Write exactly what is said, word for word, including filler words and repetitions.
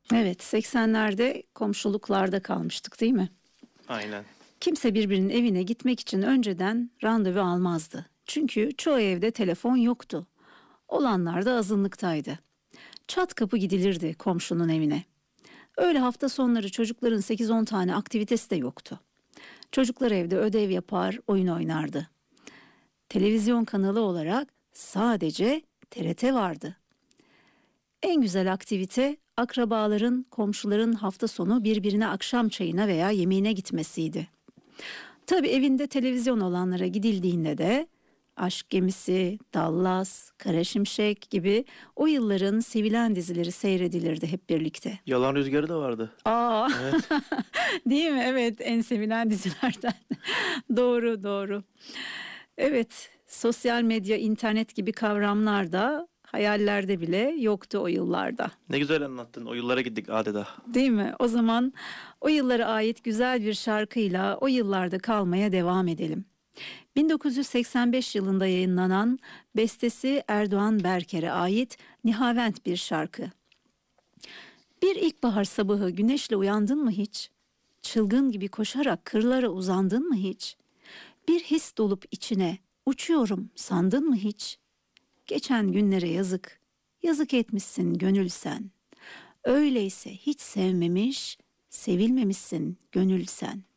Evet, seksenlerde komşuluklarda kalmıştık değil mi? Aynen. Kimse birbirinin evine gitmek için önceden randevu almazdı. Çünkü çoğu evde telefon yoktu. Olanlar da azınlıktaydı. Çat kapı gidilirdi komşunun evine. Öyle hafta sonları çocukların sekiz on tane aktivitesi de yoktu. Çocuklar evde ödev yapar, oyun oynardı. Televizyon kanalı olarak sadece T R T vardı. En güzel aktivite akrabaların, komşuların hafta sonu birbirine akşam çayına veya yemeğine gitmesiydi. Tabii evinde televizyon olanlara gidildiğinde de Aşk Gemisi, Dallas, Kara Şimşek gibi o yılların sevilen dizileri seyredilirdi hep birlikte. Yalan Rüzgarı da vardı. Aa, Evet. değil mi? Evet, en sevilen dizilerden. Doğru, doğru. Evet, sosyal medya, internet gibi kavramlar da hayallerde bile yoktu o yıllarda. Ne güzel anlattın. O yıllara gittik adeta. Değil mi? O zaman o yıllara ait güzel bir şarkıyla o yıllarda kalmaya devam edelim. bin dokuz yüz seksen beş yılında yayınlanan, bestesi Erdoğan Berker'e ait Nihavent bir şarkı. Bir ilkbahar sabahı güneşle uyandın mı hiç? Çılgın gibi koşarak kırlara uzandın mı hiç? Bir his dolup içine uçuyorum sandın mı hiç? Geçen günlere yazık, yazık etmişsin gönül sen. Öyleyse hiç sevmemiş, sevilmemişsin gönül sen.